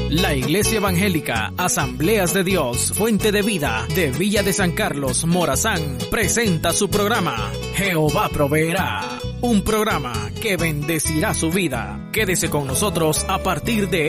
La Iglesia Evangélica Asambleas de Dios Fuente de Vida de Villa de San Carlos, Morazán, presenta su programa Jehová Proveerá, un programa que bendecirá su vida. Quédese con nosotros a partir de